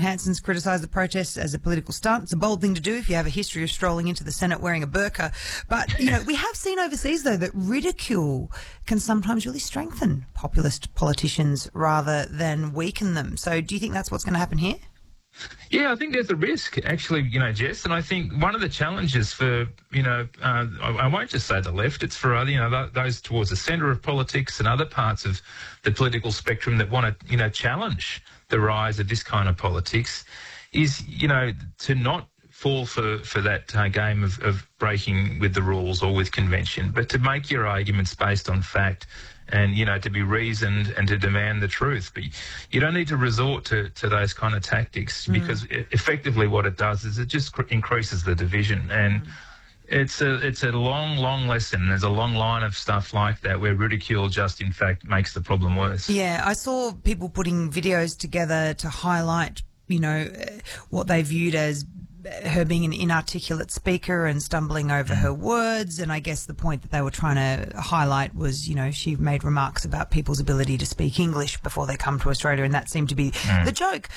Hanson's criticised the protests as a political stunt. It's a bold thing to do if you have a history of strolling into the Senate wearing a burqa. But, you know, we have seen overseas, though, that ridicule can sometimes really strengthen populist politicians rather than weaken them. So do you think that's what's going to happen here? Yeah, I think there's a risk, actually, you know, Jess, and I think one of the challenges for, you know, I won't just say the left, it's for other, you know, those towards the centre of politics and other parts of the political spectrum that want to, you know, challenge the rise of this kind of politics is, you know, to not fall for that game of breaking with the rules or with convention, but to make your arguments based on fact and, you know, to be reasoned and to demand the truth. But you don't need to resort to those kind of tactics because effectively what it does is it just increases the division. And it's a long lesson. There's a long line of stuff like that where ridicule just, in fact, makes the problem worse. Yeah, I saw people putting videos together to highlight, you know, what they viewed as her being an inarticulate speaker and stumbling over her words. And I guess the point that they were trying to highlight was, you know, she made remarks about people's ability to speak English before they come to Australia, and that seemed to be the joke.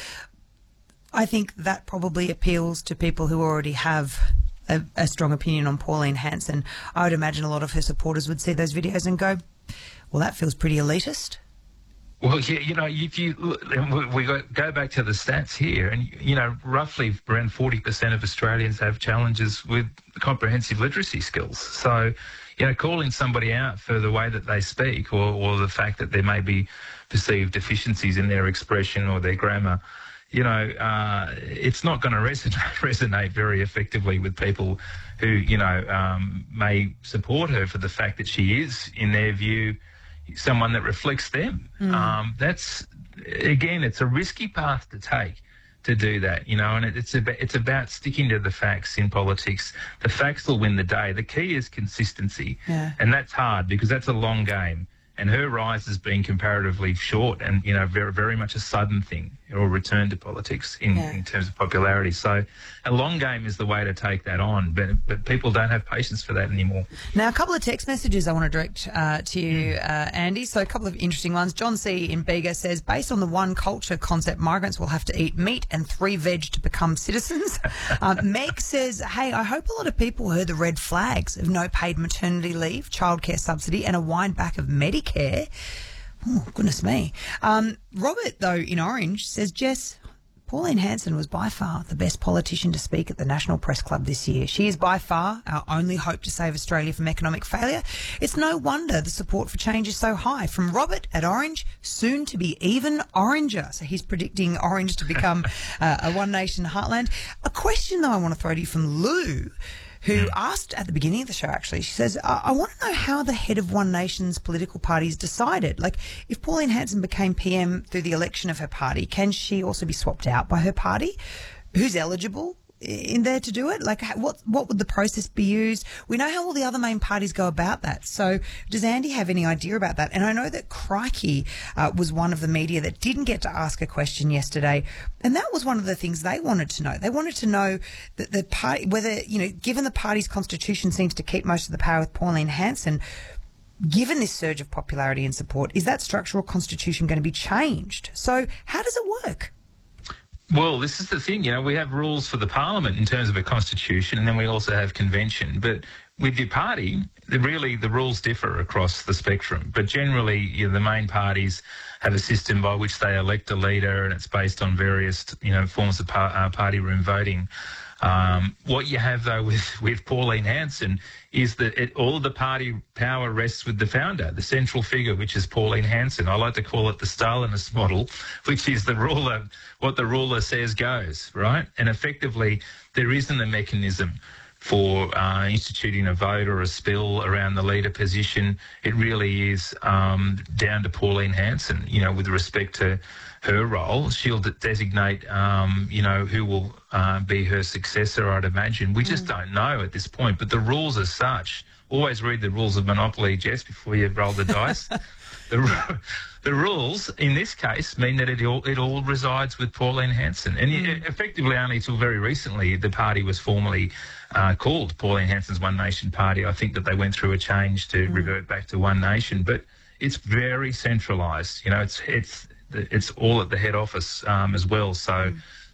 I think that probably appeals to people who already have a strong opinion on Pauline Hanson. I would imagine a lot of her supporters would see those videos and go, well, that feels pretty elitist. Well, yeah, you know, if you go back to the stats here, and, you know, roughly around 40% of Australians have challenges with comprehensive literacy skills. So, you know, calling somebody out for the way that they speak or the fact that there may be perceived deficiencies in their expression or their grammar, you know, it's not going to resonate very effectively with people who, you know, may support her for the fact that she is, in their view, someone that reflects them. That's, again, it's a risky path to take to do that, you know, and it's about sticking to the facts in politics. The facts will win the day. The key is consistency, and that's hard because that's a long game. And her rise has been comparatively short and, you know, very, very much a sudden thing or return to politics in terms of popularity. So a long game is the way to take that on, but people don't have patience for that anymore. Now, a couple of text messages I want to direct to you, Andy. So a couple of interesting ones. John C. in Bega says, based on the one culture concept, migrants will have to eat meat and 3 veg to become citizens. Meg says, hey, I hope a lot of people heard the red flags of no paid maternity leave, childcare subsidy and a wind back of Medicare. Oh, goodness me. Robert, though, in Orange, says, Jess, Pauline Hanson was by far the best politician to speak at the National Press Club this year. She is by far our only hope to save Australia from economic failure. It's no wonder the support for change is so high. From Robert at Orange, soon to be even oranger. So he's predicting Orange to become a One Nation heartland. A question, though, I want to throw to you from Lou, who asked at the beginning of the show, actually, she says, I want to know how the head of One Nation's political parties decided. Like, if Pauline Hanson became PM through the election of her party, can she also be swapped out by her party? Who's eligible in there to do it? Like, what would the process be used? We know how all the other main parties go about that. So does Andy have any idea about that? And I know that Crikey was one of the media that didn't get to ask a question yesterday, and that was one of the things they wanted to know. They wanted to know that the party, whether, you know, given the party's constitution seems to keep most of the power with Pauline Hanson, given this surge of popularity and support, is that structural constitution going to be changed? So how does it work? Well, this is the thing, you know, we have rules for the parliament in terms of a constitution, and then we also have convention. But with your party, really the rules differ across the spectrum. But generally, you know, the main parties have a system by which they elect a leader, and it's based on various, you know, forms of party room voting. What you have, though, with Pauline Hanson is that all of the party power rests with the founder, the central figure, which is Pauline Hanson. I like to call it the Stalinist model, which is the ruler, what the ruler says goes, right? And effectively, there isn't a mechanism for instituting a vote or a spill around the leader position. It really is down to Pauline Hanson, you know, with respect to her role. She'll designate, you know, who will be her successor, I'd imagine. We just don't know at this point. But the rules are such. Always read the rules of Monopoly, Jess, before you roll the dice. The rules, in this case, mean that it all resides with Pauline Hanson. And effectively, only till very recently, the party was formally called Pauline Hanson's One Nation Party. I think that they went through a change to revert back to One Nation. But it's very centralised. You know, it's all at the head office as well. So